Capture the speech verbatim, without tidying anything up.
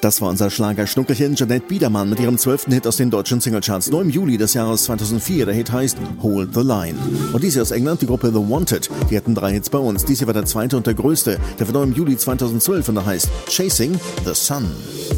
Das war unser Schlager-Schnuckelchen Jeanette Biedermann mit ihrem zwölften Hit aus den deutschen Singlecharts, nur im Juli des Jahres zweitausendvier. Der Hit heißt Hold the Line. Und dies hier aus England, die Gruppe The Wanted. Die hatten drei Hits bei uns. Dies hier war der zweite und der größte. Der war neu im Juli zweitausendzwölf und der heißt Chasing the Sun.